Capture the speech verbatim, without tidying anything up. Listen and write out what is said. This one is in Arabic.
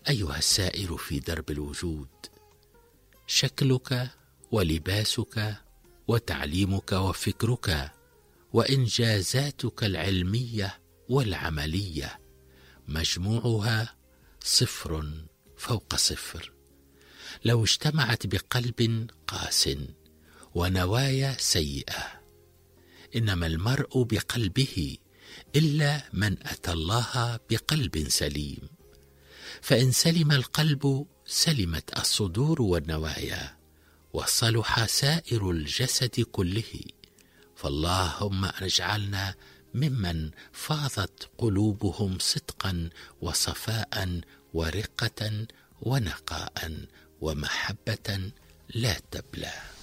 أيها السائر في درب الوجود، شكلك ولباسك وتعليمك وفكرك وإنجازاتك العلمية والعملية مجموعها صفر فوق صفر. لو اجتمعت بقلب قاس ونوايا سيئة، إنما المرء بقلبه إلا من أتى الله بقلب سليم، فإن سلم القلب سلمت الصدور والنوايا وصلح سائر الجسد كله. فاللهم اجعلنا ممن فاضت قلوبهم صدقا وصفاء ورقة ونقاء ومحبة لا تبلى.